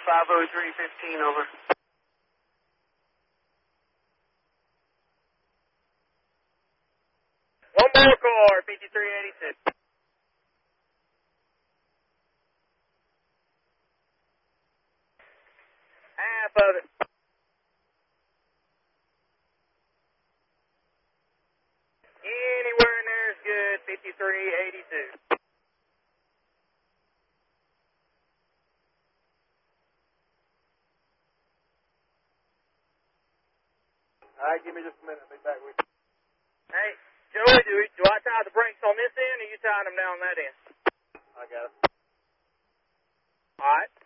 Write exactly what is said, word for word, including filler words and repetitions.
five oh three fifteen, over. One more car, fifty-three eighty-six. Half of it. Anywhere in there is good, fifty-three eighty-two. All right, give me just a minute. I'll be back with you. Hey, Joey, do, we, do I tie the brakes on this end, or you tying them down that end? I got it. All right.